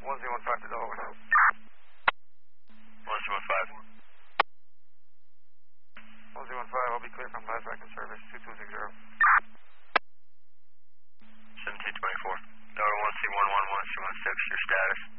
1015 to Delaware. 1015. 1015, I'll be clear from last record service, 2260. 1724. Delaware 1C111, C16, your status?